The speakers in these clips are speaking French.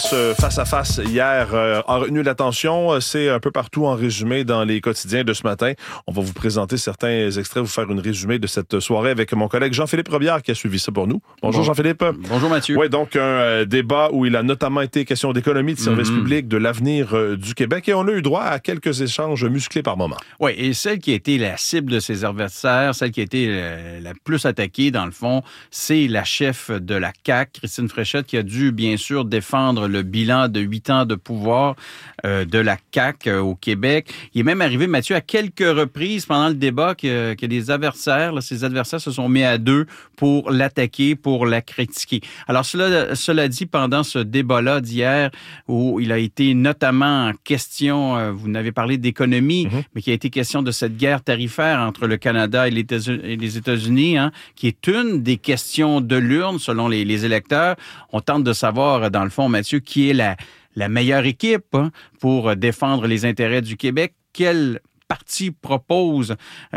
Ce face-à-face hier a retenu l'attention. C'est un peu partout en résumé dans les quotidiens de ce matin. On va vous présenter certains extraits, vous faire une résumé de cette soirée avec mon collègue Jean-Philippe Robillard qui a suivi ça pour nous. Bonjour Jean-Philippe. Bonjour Mathieu. Oui, donc un débat où il a notamment été question d'économie, de services publics, de l'avenir du Québec et on a eu droit à quelques échanges musclés par moment. Oui, et celle qui a été la cible de ses adversaires, celle qui a été la plus attaquée dans le fond, c'est la chef de la CAQ, Christine Fréchette, qui a dû bien sûr défendre le bilan de 8 ans de pouvoir de la CAQ au Québec. Il est même arrivé, Mathieu, à quelques reprises pendant le débat que ses adversaires se sont mis à deux pour l'attaquer, pour la critiquer. Alors cela dit, pendant ce débat-là d'hier, où il a été notamment en question, vous n'avez parlé d'économie, mais qui a été question de cette guerre tarifaire entre le Canada et les États-Unis, qui est une des questions de l'urne selon les électeurs. On tente de savoir, dans le fond, Mathieu, qui est la meilleure équipe pour défendre les intérêts du Québec. Quel parti propose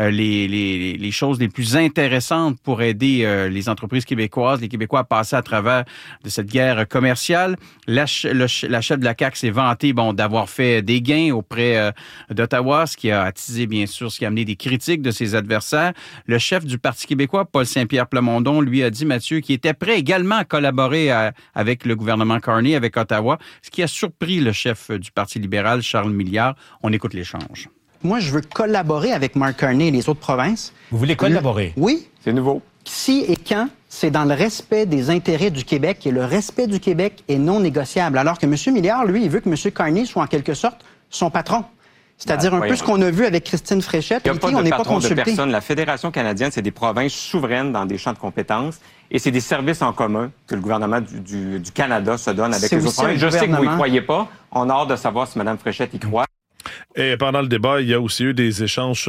les choses les plus intéressantes pour aider les entreprises québécoises, les Québécois à passer à travers de cette guerre commerciale. La chef de la CAQ s'est vantée d'avoir fait des gains auprès d'Ottawa, ce qui a attisé, bien sûr, ce qui a amené des critiques de ses adversaires. Le chef du Parti québécois, Paul Saint-Pierre Plamondon, lui a dit, Mathieu, qu'il était prêt également à collaborer avec le gouvernement Carney, avec Ottawa, ce qui a surpris le chef du Parti libéral, Charles Milliard. On écoute l'échange. Moi, je veux collaborer avec Mark Carney et les autres provinces. Vous voulez collaborer? Oui. C'est nouveau. Si et quand, c'est dans le respect des intérêts du Québec et le respect du Québec est non négociable. Alors que M. Milliard, lui, il veut que M. Carney soit en quelque sorte son patron. C'est-à-dire un peu ce qu'on a vu avec Christine Fréchette. Il n'y a pas de patron de personne. La Fédération canadienne, c'est des provinces souveraines dans des champs de compétences et c'est des services en commun que le gouvernement du Canada se donne avec les autres provinces. Je sais que vous n'y croyez pas. On a hâte de savoir si Mme Fréchette y croit. Et pendant le débat, il y a aussi eu des échanges,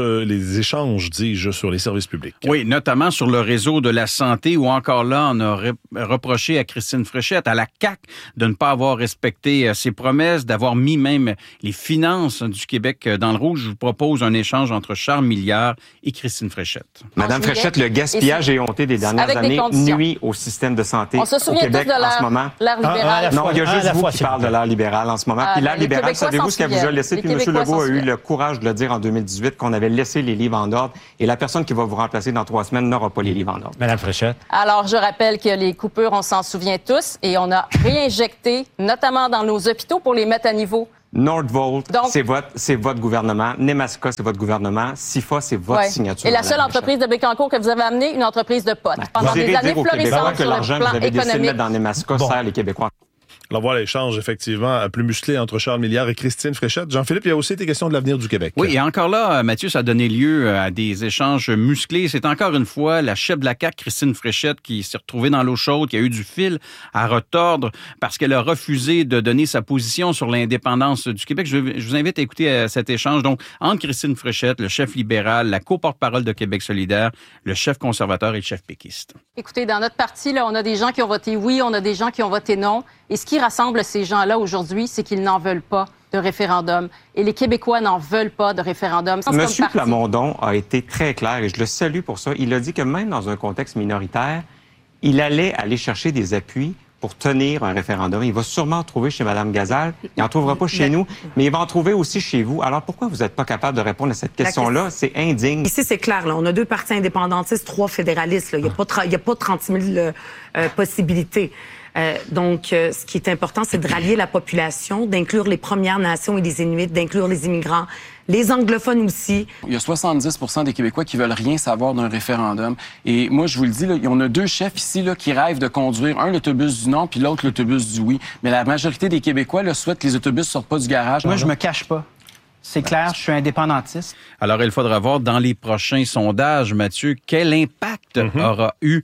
dis-je, sur les services publics. Oui, notamment sur le réseau de la santé, où encore là, on a reproché à Christine Fréchette, à la CAQ, de ne pas avoir respecté ses promesses, d'avoir mis même les finances du Québec dans le rouge. Je vous propose un échange entre Charles Milliard et Christine Fréchette. Madame Fréchette, le gaspillage et honté des dernières années nuit au système de santé au Québec en ce moment. L'air libéral. Non, il y a juste vous qui parle de l'air libéral en ce moment. Puis l'air libéral, savez-vous ce qu'elle vous a laissé? Puis M. Legault a eu le courage de le dire en 2018 qu'on avait laissé les livres en ordre et la personne qui va vous remplacer dans 3 semaines n'aura pas les livres en ordre. Madame Fréchette. Alors, je rappelle que les coupures, on s'en souvient tous et on a réinjecté, notamment dans nos hôpitaux, pour les mettre à niveau. Nordvolt, c'est votre gouvernement. Nemaska, c'est votre gouvernement. SIFA, c'est votre signature. Et la seule entreprise de Bécancour que vous avez amenée, une entreprise de potes. Pendant des années florissantes sur le plan économique. Que l'argent que vous avez décidé de mettre dans Nemaska sert les Québécois. Alors voilà l'échange, effectivement, plus musclé entre Charles Milliard et Christine Fréchette. Jean-Philippe, il y a aussi été question de l'avenir du Québec. Oui, et encore là, Mathieu, ça a donné lieu à des échanges musclés. C'est encore une fois la chef de la CAQ, Christine Fréchette, qui s'est retrouvée dans l'eau chaude, qui a eu du fil à retordre parce qu'elle a refusé de donner sa position sur l'indépendance du Québec. Je vous invite à écouter cet échange. Donc, entre Christine Fréchette, le chef libéral, la co-porte-parole de Québec solidaire, le chef conservateur et le chef péquiste. Écoutez, dans notre parti, là, on a des gens qui ont voté oui, on a des gens qui ont voté non. Et ce qui rassemble ces gens-là aujourd'hui, c'est qu'ils n'en veulent pas de référendum. Et les Québécois n'en veulent pas de référendum. Monsieur Plamondon a été très clair, et je le salue pour ça. Il a dit que même dans un contexte minoritaire, il allait aller chercher des appuis pour tenir un référendum. Il va sûrement en trouver chez Mme Gazal. Il n'en trouvera pas chez nous, mais il va en trouver aussi chez vous. Alors, pourquoi vous n'êtes pas capable de répondre à cette question-là? C'est indigne. Ici, c'est clair. Là. On a 2 partis indépendantistes, 3 fédéralistes. Là. Il n'y a pas 30 000 possibilités. Donc, ce qui est important, c'est de rallier la population, d'inclure les Premières Nations et les Inuits, d'inclure les immigrants, les anglophones aussi. Il y a 70% des Québécois qui veulent rien savoir d'un référendum. Et moi, je vous le dis, là, on a 2 chefs ici là, qui rêvent de conduire, un l'autobus du non, puis l'autre l'autobus du oui. Mais la majorité des Québécois là, souhaitent que les autobus ne sortent pas du garage. Moi, je me cache pas. C'est clair, je suis indépendantiste. Alors, il faudra voir dans les prochains sondages, Mathieu, quel impact aura eu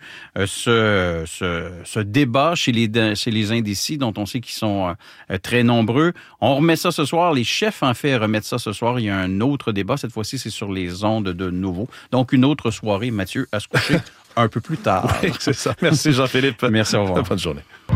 ce débat chez les indécis, dont on sait qu'ils sont très nombreux. On remet ça ce soir. Les chefs, en fait, remettent ça ce soir. Il y a un autre débat. Cette fois-ci, c'est sur les ondes de nouveau. Donc, une autre soirée, Mathieu, à se coucher un peu plus tard. Oui, c'est ça. Merci, Jean-Philippe. Merci, au revoir. Bonne journée.